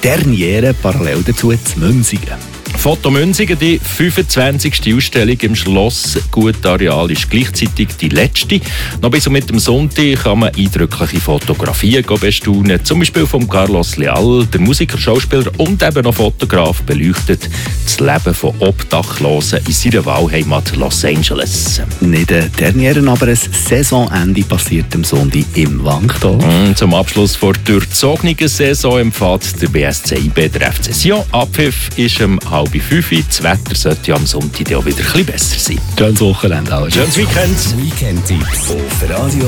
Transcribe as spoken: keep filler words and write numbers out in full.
Derniere parallel dazu zu Münzigen. Foto Münzigen, die fünfundzwanzigste Ausstellung im Schloss Gutareal, ist gleichzeitig die letzte. Noch bis und mit dem Sonntag kann man eindrückliche Fotografien bestaunen. Zum Beispiel von Carlos Leal, der Musiker, Schauspieler und eben noch Fotograf, beleuchtet das Leben von Obdachlosen in seiner Wahlheimat Los Angeles. Nicht ein Derniere, aber ein Saisonende passiert am Sonntag im Wankdorf. Mm, zum Abschluss der durchzogenen Saison empfiehlt der B S C I B der F C Sion. Abpfiff ist um halb fünf. Das Wetter sollte am Sonntag auch wieder ein bisschen besser sein. Schönes Wochenende. Schönes Weekend. Weekend-Tipps auf Radio